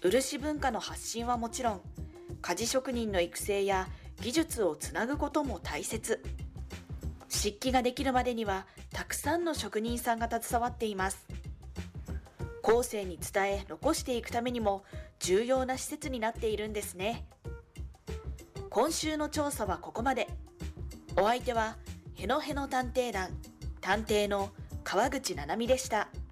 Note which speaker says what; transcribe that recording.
Speaker 1: 漆文化の発信はもちろん、鍛冶職人の育成や技術をつなぐことも大切。漆器ができるまでにはたくさんの職人さんが携わっています。後世に伝え残していくためにも重要な施設になっているんですね。今週の調査はここまで。お相手はへのへの探偵団探偵の川口七海でした。